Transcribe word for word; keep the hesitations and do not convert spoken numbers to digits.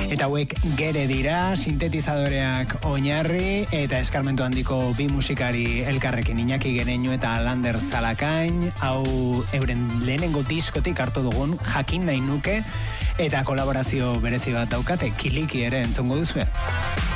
Eta hauek Gere dira, sintetizadoreak oinarri, eta eskarmentu handiko bi musikari elkarrekin, Iñaki Gereñu eta Lander Zalakain, hau euren lehenengo diskotik hartu dugun, Jakin nahi nuke, eta kolaborazio berezi bat daukate, Kiliki ere entzungo duzue.